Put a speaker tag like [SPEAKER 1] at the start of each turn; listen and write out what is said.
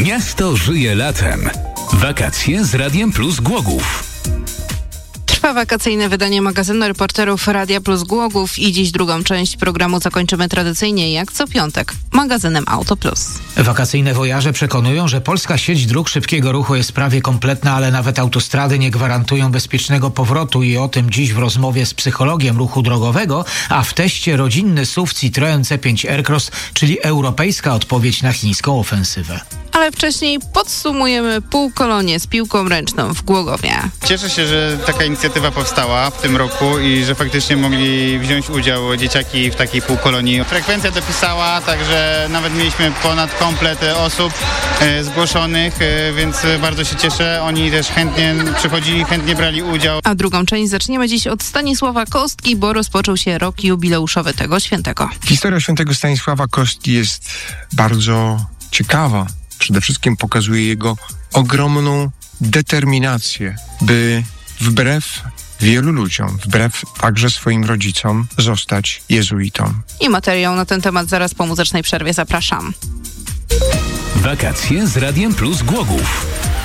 [SPEAKER 1] Miasto żyje latem. Wakacje z Radiem Plus Głogów.
[SPEAKER 2] Trwa wakacyjne wydanie magazynu reporterów Radia Plus Głogów i dziś drugą część programu zakończymy tradycyjnie jak co piątek magazynem Auto Plus.
[SPEAKER 3] Wakacyjne wojaże przekonują, że polska sieć dróg szybkiego ruchu jest prawie kompletna, ale nawet autostrady nie gwarantują bezpiecznego powrotu i o tym dziś w rozmowie z psychologiem ruchu drogowego, a w teście rodzinny SUV Citroën C5 Aircross, czyli europejska odpowiedź na chińską ofensywę.
[SPEAKER 2] Ale wcześniej podsumujemy półkolonie z piłką ręczną w Głogowie.
[SPEAKER 4] Cieszę się, że taka inicjatywa powstała w tym roku i że faktycznie mogli wziąć udział dzieciaki w takiej półkolonii. Frekwencja dopisała, także nawet mieliśmy ponad komplet osób zgłoszonych, więc bardzo się cieszę. Oni też chętnie przychodzili, chętnie brali udział.
[SPEAKER 2] A drugą część zaczniemy dziś od Stanisława Kostki, bo rozpoczął się rok jubileuszowy tego świętego.
[SPEAKER 5] Historia świętego Stanisława Kostki jest bardzo ciekawa. Przede wszystkim pokazuje jego ogromną determinację, by wbrew wielu ludziom, wbrew także swoim rodzicom, zostać jezuitą.
[SPEAKER 2] I materiał na ten temat zaraz po muzycznej przerwie zapraszam.
[SPEAKER 1] Wakacje z Radiem Plus Głogów.